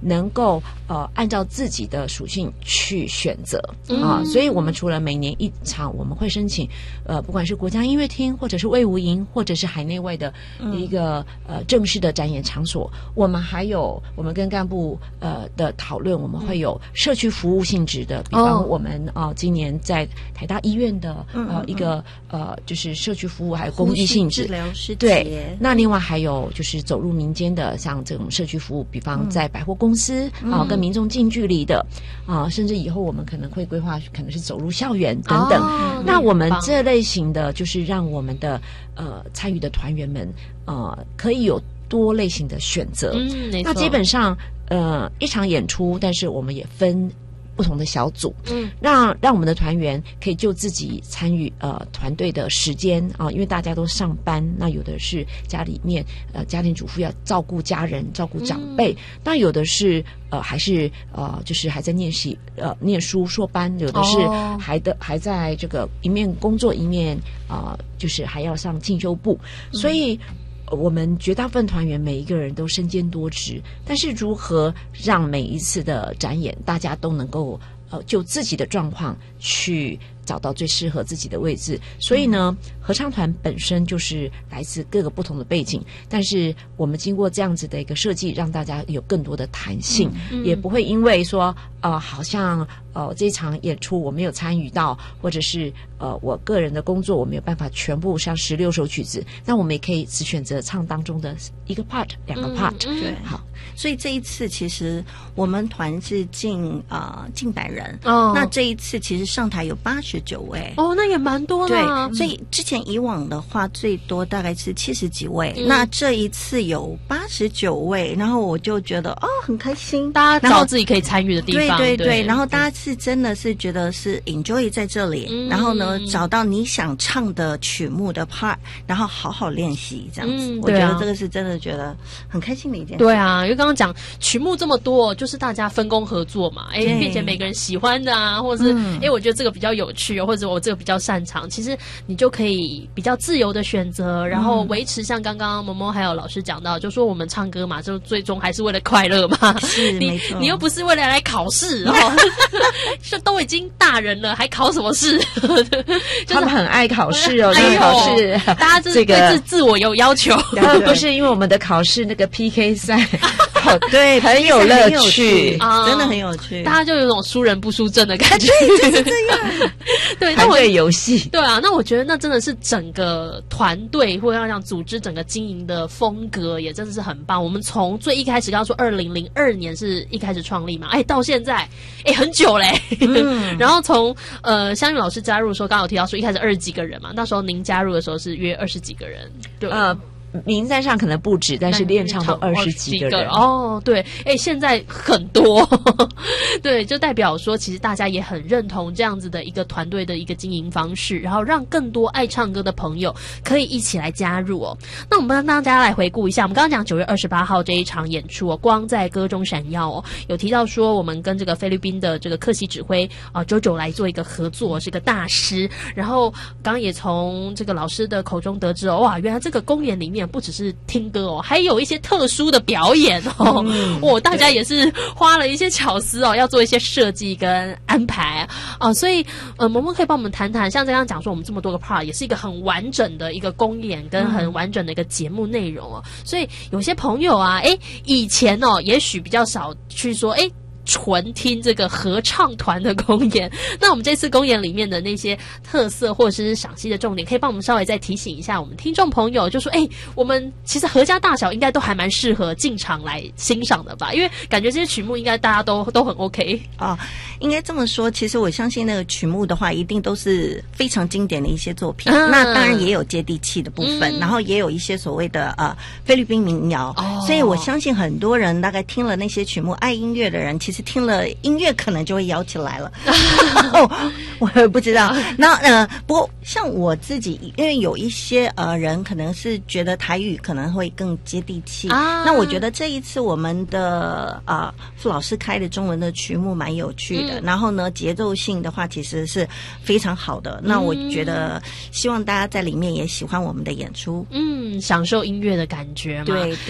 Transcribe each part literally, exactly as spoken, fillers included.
能够呃按照自己的属性去选择啊、嗯，所以我们除了每年一场，我们会申请呃不管是国家音乐厅，或者是卫武营，或者是海内外的一个、嗯、呃正式的展演场所，我们还有我们跟干部呃的讨论，我们会有社区服务性质的，比方我们啊、呃、今年在台大医院的呃一个呃就是社区服务还有公益性质治疗师节， 对，那另外还有就是走入民间的，像这种社区服务，比方在百货公司啊、嗯、跟民众近距离的啊，甚至以后我们可能会规划可能是走入校园等等。哦、那我们这类型的就是让我们的呃参与的团员们呃可以有多类型的选择。嗯，那基本上呃一场演出，但是我们也分不同的小组，嗯，让让我们的团员可以就自己参与呃团队的时间啊，因为大家都上班，那有的是家里面呃家庭主妇要照顾家人、照顾长辈，嗯、那有的是呃还是呃就是还在念习呃念书硕班，有的是还的、哦、还在这个一面工作一面啊、呃、就是还要上进修部，嗯、所以。我们绝大部分团员每一个人都身兼多职，但是如何让每一次的展演大家都能够呃就自己的状况去找到最适合自己的位置，所以呢、嗯、合唱团本身就是来自各个不同的背景，但是我们经过这样子的一个设计，让大家有更多的弹性，嗯嗯、也不会因为说呃好像呃这一场演出我没有参与到，或者是呃我个人的工作我没有办法全部上十六首曲子，那我们也可以只选择唱当中的一个 part 两个 part， 嗯嗯、对，好，所以这一次其实我们团是近呃近百人，哦，那这一次其实上台有八十九位， 哦，那也蛮多的、啊。 对，所以之前以往的话最多大概是七十几位，嗯、那这一次有八十九位，然后我就觉得哦很开心， 大家找自己可以参与的地方， 对对对, 对，然后大家是真的是觉得是 enjoy 在这里，嗯、然后呢找到你想唱的曲目的 part， 然后好好练习这样子，嗯啊、我觉得这个是真的觉得很开心的一件事。 对啊，因为刚刚讲曲目这么多，就是大家分工合作嘛，哎，并且每个人喜欢的啊，或者是哎、嗯，我觉得这个比较有趣，或者我这个比较擅长，其实你就可以比较自由的选择，然后维持像刚刚萌萌还有老师讲到，就说我们唱歌嘛，就最终还是为了快乐嘛， 是你没错， 你又不是为了来考试哦，就都已经大人了，还考什么试？ 就是、他们很爱考试哦，哎、考试大家这个对自我有要求， 不是因为我们的考试那个 P K 赛。 对， 很有乐趣， 嗯、真的很有趣。 大家就有种输人不输阵的感觉， 对，就是这样。 对，那我游戏， 对啊，那我觉得那真的是整个团队或者要讲组织整个经营的风格，也真的是很棒。我们从最一开始，刚刚说二零零二年是一开始创立嘛，哎，到现在，哎，很久嘞。嗯、然后从呃香玉老师加入的时候，刚刚有提到说一开始二十几个人嘛，那时候您加入的时候是约二十几个人，对。呃名单上可能不止，但是练唱都二十几个人哦。对，哎，现在很多，对，就代表说，其实大家也很认同这样子的一个团队的一个经营方式，然后让更多爱唱歌的朋友可以一起来加入哦。那我们帮大家来回顾一下，我们刚刚讲九月二十八号这一场演出哦，光在歌中闪耀哦，有提到说我们跟这个菲律宾的这个客席指挥啊、呃、JoJo 来做一个合作，是个大师。然后刚刚也从这个老师的口中得知哦，哇，原来这个公演里面不只是听歌哦，还有一些特殊的表演哦。嗯、哦，大家也是花了一些巧思哦，要做一些设计跟安排哦。所以呃，萌萌可以帮我们谈谈，像这样讲说我们这么多个 part， 也是一个很完整的一个公演跟很完整的一个节目内容哦。所以有些朋友啊，哎，以前哦，也许比较少去说，哎。纯听这个合唱团的公演，那我们这次公演里面的那些特色或者是赏析的重点，可以帮我们稍微再提醒一下我们听众朋友，就说哎，我们其实合家大小应该都还蛮适合进场来欣赏的吧，因为感觉这些曲目应该大家都都很 OK 哦。应该这么说，其实我相信那个曲目的话一定都是非常经典的一些作品、嗯、那当然也有接地气的部分、嗯、然后也有一些所谓的呃菲律宾民谣、哦、所以我相信很多人大概听了那些曲目，爱音乐的人其实听了音乐可能就会摇起来了哦，我也不知道那呃，不过像我自己，因为有一些呃人可能是觉得台语可能会更接地气、啊、那我觉得这一次我们的啊、呃、傅老师开的中文的曲目蛮有趣的、嗯、然后呢节奏性的话其实是非常好的、嗯、那我觉得希望大家在里面也喜欢我们的演出， 嗯，享受音乐的感觉嘛， 对对对，比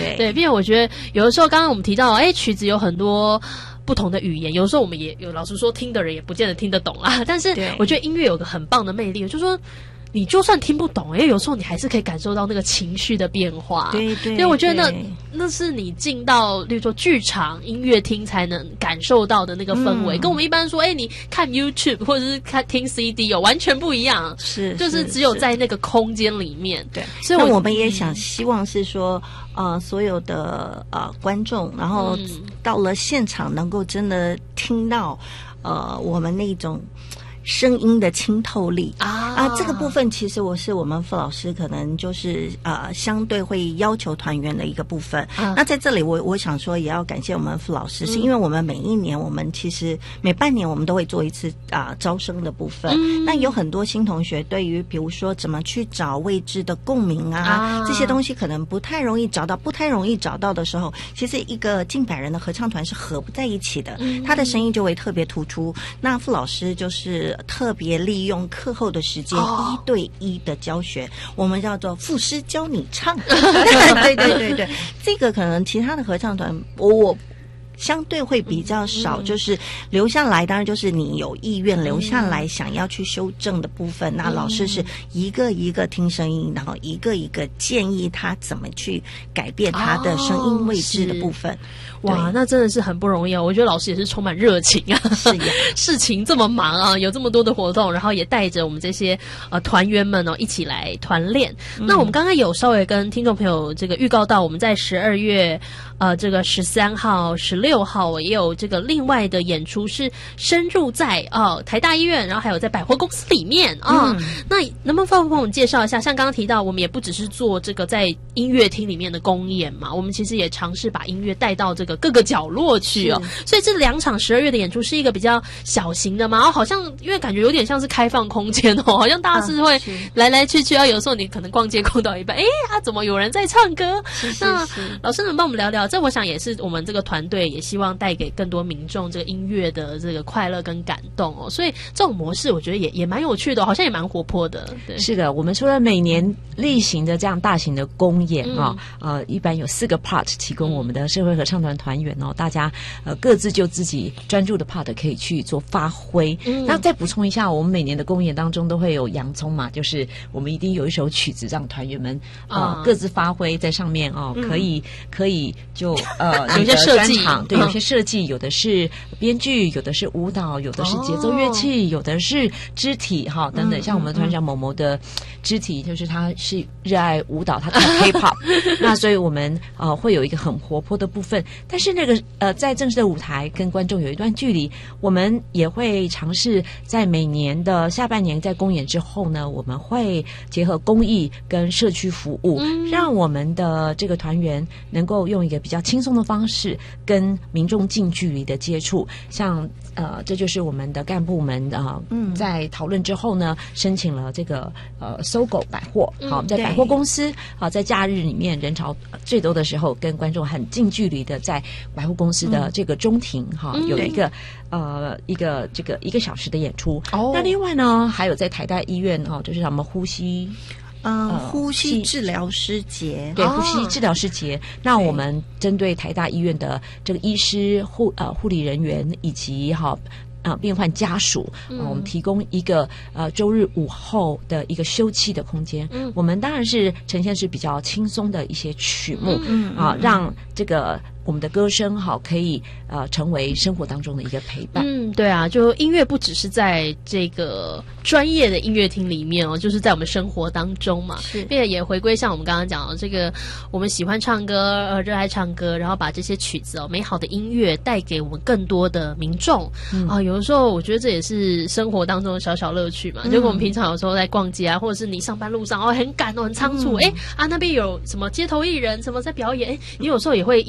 为我觉得有的时候刚刚我们提到，哎，曲子有很多不同的语言，有的时候我们也有老实说听的人也不见得听得懂啦，但是我觉得音乐有个很棒的魅力，就是说你就算听不懂，因为有时候你还是可以感受到那个情绪的变化。 对对， 因为我觉得那那是你进到，例如说剧场、音乐厅才能感受到的那个氛围，嗯、跟我们一般说，哎，你看 YouTube 或者是看听 C D 有完全不一样。 是， 就是只有在那个空间里面。 对，所以我们也想希望是说，呃，所有的呃观众，然后到了现场能够真的听到，呃，我们那种声音的清透力啊啊，这个部分其实我是我们傅老师可能就是呃相对会要求团员的一个部分。啊、那在这里我我想说也要感谢我们傅老师，嗯、是因为我们每一年我们其实每半年我们都会做一次啊、呃、招生的部分。嗯、那有很多新同学对于比如说怎么去找位置的共鸣啊，啊这些东西可能不太容易找到，不太容易找到的时候，其实一个近百人的合唱团是合不在一起的，嗯、他的声音就会特别突出。那傅老师就是特别利用课后的时间一对一的教学，哦、我们叫做副师教你唱。对对对对，这个可能其他的合唱团我我相对会比较少，嗯、就是留下来，当然就是你有意愿留下来，想要去修正的部分，嗯、那老师是一个一个听声音，然后一个一个建议他怎么去改变他的声音位置的部分。哦哇，那真的是很不容易啊！我觉得老师也是充满热情啊， 是呀， 事情这么忙啊，有这么多的活动，然后也带着我们这些呃团员们哦一起来团练。嗯、那我们刚刚有稍微跟听众朋友这个预告到，我们在十二月呃这个十三号、十六号也有这个另外的演出，是深入在哦、呃、台大医院，然后还有在百货公司里面啊。嗯、那能不能帮我们介绍一下？像刚刚提到，我们也不只是做这个在音乐厅里面的公演嘛，我们其实也尝试把音乐带到这个各个角落去哦，所以这两场十二月的演出是一个比较小型的嘛，然后好像因为感觉有点像是开放空间哦，好像大家是会来来去去啊，有时候你可能逛街逛到一半，哎啊，怎么有人在唱歌？ 是是是那老师能帮我们聊聊？这我想也是我们这个团队也希望带给更多民众这个音乐的这个快乐跟感动哦，所以这种模式我觉得也也蛮有趣的，好像也蛮活泼的。对， 是的，我们除了每年例行的这样大型的公演啊、嗯，呃，一般有四个 part 提供我们的社会合唱团团员哦，大家呃各自就自己专注的 part 可以去做发挥。嗯、那再补充一下，我们每年的公演当中都会有洋葱嘛，就是我们一定有一首曲子让团员们呃、嗯、各自发挥在上面哦，可以可以就呃有些设计， 对，有些设计，有的是编剧，有的是舞蹈，有的是节奏乐器，哦、有的是肢体哈、哦、等等。像我们团长某某的肢体，就是他是热爱舞蹈，他跳 K-pop， 那所以我们呃会有一个很活泼的部分。但是那个呃，在正式的舞台跟观众有一段距离，我们也会尝试在每年的下半年，在公演之后呢，我们会结合公益跟社区服务，嗯、让我们的这个团员能够用一个比较轻松的方式跟民众近距离的接触。像呃，这就是我们的干部们啊、呃嗯，在讨论之后呢，申请了这个呃搜狗百货，好、嗯，在百货公司好、呃，在假日里面人潮最多的时候，跟观众很近距离的在百货公司的这个中庭哈、嗯，有一个呃一个这个一个小时的演出。哦，那另外呢，还有在台大医院哈、哦，就是咱们呼吸。 嗯、呃，呼吸治疗师节， 对，呼吸治疗师节。那我们针对台大医院的这个医师、护呃护理人员以及哈。啊、呃，病患家属、呃，我们提供一个呃周日午后的一个休憩的空间。嗯，我们当然是呈现是比较轻松的一些曲目，嗯啊、呃，让这个我们的歌声好可以呃成为生活当中的一个陪伴。 嗯，对啊，就音乐不只是在这个专业的音乐厅里面哦，就是在我们生活当中嘛，并且也回归像我们刚刚讲的这个，我们喜欢唱歌，呃，热爱唱歌，然后把这些曲子哦，美好的音乐带给我们更多的民众、嗯、啊。有的时候我觉得这也是生活当中的小小乐趣嘛。嗯、就跟我们平常有时候在逛街啊，或者是你上班路上哦很赶哦很仓促，哎、嗯、啊那边有什么街头艺人什么在表演，哎，你有时候也会因为这样就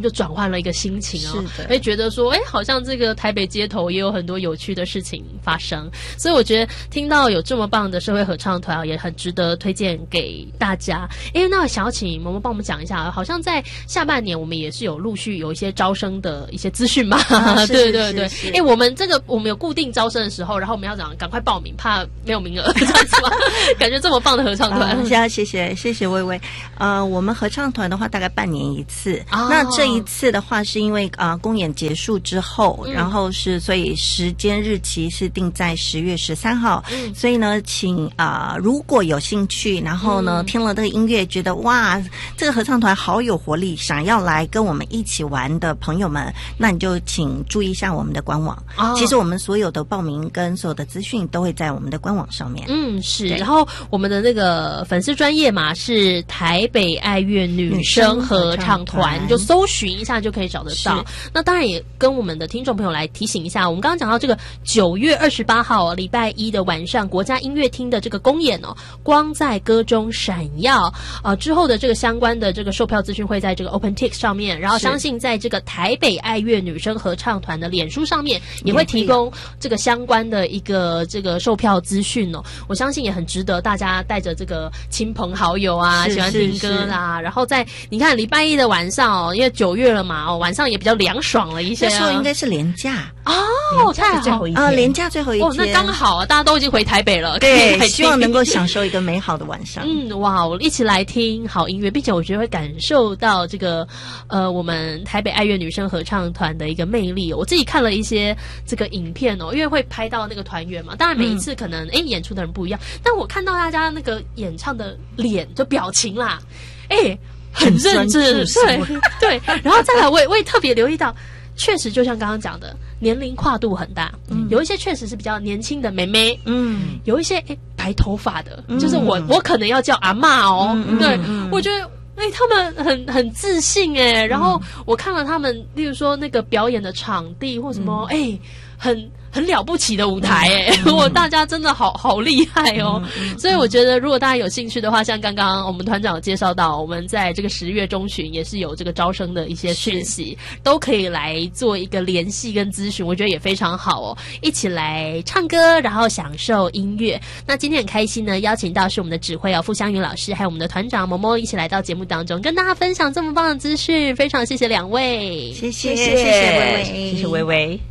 就转换了一个心情哦， 是的， 会觉得说，哎，好像这个台北街头也有很多有趣的事情发生，所以我觉得听到有这么棒的社会合唱团，也很值得推荐给大家。哎，那想要请萌萌帮我们讲一下，好像在下半年我们也是有陆续有一些招生的一些资讯嘛， 啊、 对对对。哎，我们这个我们有固定招生的时候，然后我们要讲赶快报名，怕没有名额，这样子吗？感觉这么棒的合唱团， 啊、谢谢谢谢薇薇。呃，我们合唱团的话，大概半年一次。哦、那这一次的话，是因为啊、呃、公演结束之后，嗯、然后是所以时间日期是定在十月十三号。嗯、所以呢，请啊、呃、如果有兴趣，然后呢、嗯、听了这个音乐，觉得哇这个合唱团好有活力，想要来跟我们一起玩的朋友们，那你就请注意一下我们的官网。哦、其实我们所有的报名跟所有的资讯都会在我们的官网上面。 嗯，是。然后我们的那个粉丝专页嘛是台北爱乐女生合唱团，就搜寻一下就可以找得到。那当然也跟我们的听众朋友来提醒一下，我们刚刚讲到这个九月二十八号礼拜一的晚上国家音乐厅的这个公演哦，光在歌中闪耀。呃，之后的这个相关的这个售票资讯会在这个 OpenTix 上面，然后相信在这个台北爱乐女生合唱团的脸书上面也会提供这个相关的一个这个售票资讯哦。我相信也很值得大家带着这个亲朋好友啊，喜欢听歌啦，然后在你看礼拜一的晚上哦，因为九月了嘛哦，晚上也比较凉爽了一些、啊。 那时候应该是连假哦，太好啊，连假最后一天， 哦，那刚好啊，大家都已经回台北了， 对，希望能够享受一个美好的晚上。 嗯，哇，我一起来听好音乐，并且我觉得会感受到这个呃，我们台北爱乐女生合唱团的一个魅力。我自己看了一些这个影片哦，因为会拍到那个团员嘛，当然每一次可能哎、嗯、演出的人不一样，但我看到大家那个演唱的脸就表情啦，哎，很认真，对对，然后再来，我也我也特别留意到。确实，就像刚刚讲的，年龄跨度很大，嗯、有一些确实是比较年轻的妹妹，嗯，有一些诶白头发的，嗯、就是我我可能要叫阿嬷哦，嗯、对、嗯、我觉得。哎，他们很很自信哎，然后我看了他们，例如说那个表演的场地或什么，哎、嗯，很很了不起的舞台哎，嗯、我大家真的好好厉害哦，嗯嗯、所以我觉得如果大家有兴趣的话，像刚刚我们团长有介绍到，我们在这个十月中旬也是有这个招生的一些讯息，都可以来做一个联系跟咨询，我觉得也非常好哦，一起来唱歌，然后享受音乐。那今天很开心呢，邀请到是我们的指挥哦傅香云老师，还有我们的团长萌萌一起来到节目当中跟大家分享这么棒的资讯，非常谢谢两位， 谢谢谢谢薇薇， 谢谢薇薇。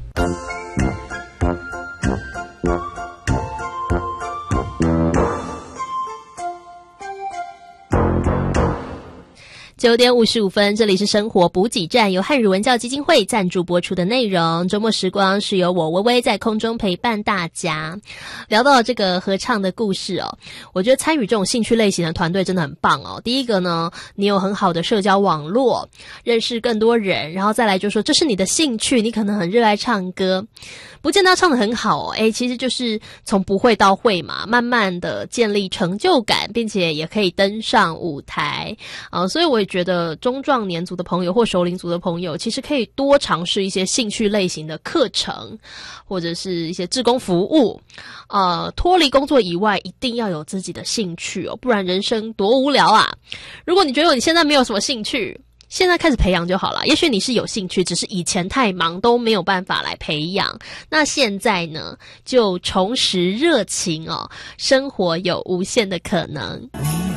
九点五十五分，这里是生活补给站，由汉语文教基金会赞助播出的内容。周末时光是由我薇薇在空中陪伴大家。聊到这个合唱的故事哦，我觉得参与这种兴趣类型的团队真的很棒哦。第一个呢，你有很好的社交网络，认识更多人，然后再来就说这是你的兴趣，你可能很热爱唱歌，不见得唱得很好哦，诶，其实就是从不会到会嘛，慢慢的建立成就感，并且也可以登上舞台啊、呃，所以我也觉得中壮年族的朋友或熟龄族的朋友，其实可以多尝试一些兴趣类型的课程，或者是一些志工服务。呃，脱离工作以外，一定要有自己的兴趣哦，不然人生多无聊啊！如果你觉得你现在没有什么兴趣，现在开始培养就好了。也许你是有兴趣，只是以前太忙都没有办法来培养。那现在呢，就重拾热情哦，生活有无限的可能。